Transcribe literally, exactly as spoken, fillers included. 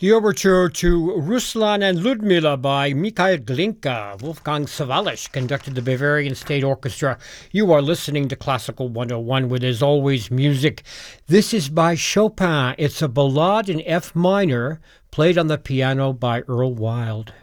The overture to Ruslan and Ludmila by Mikhail Glinka. Wolfgang Sawallisch conducted the Bavarian State Orchestra. You are listening to Classical one oh one, where there's always music. This is by Chopin. It's a ballade in F minor, played on the piano by Earl Wild.